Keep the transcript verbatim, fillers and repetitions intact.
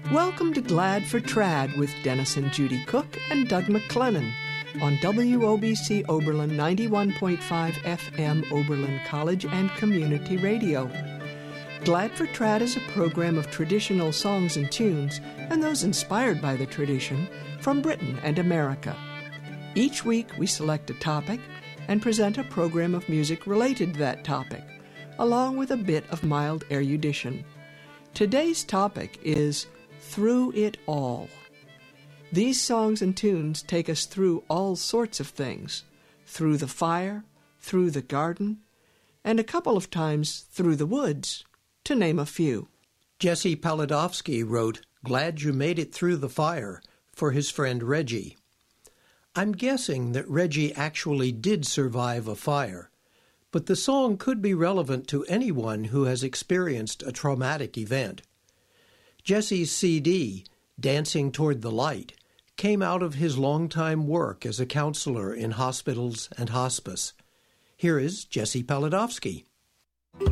Welcome to Glad for Trad with Dennis and Judy Cook and Doug McClennan on W O B C Oberlin ninety-one point five F M Oberlin College and Community Radio. Glad for Trad is a program of traditional songs and tunes, and those inspired by the tradition, from Britain and America. Each week we select a topic and present a program of music related to that topic, along with a bit of mild erudition. Today's topic is Through It All. These songs and tunes take us through all sorts of things, through the fire, through the garden, and a couple of times through the woods, to name a few. Jesse Paladovsky wrote, "Glad You Made It Through the Fire," for his friend Reggie. I'm guessing that Reggie actually did survive a fire, but the song could be relevant to anyone who has experienced a traumatic event. Jesse's C D, Dancing Toward the Light, came out of his longtime work as a counselor in hospitals and hospice. Here is Jesse Paladovsky.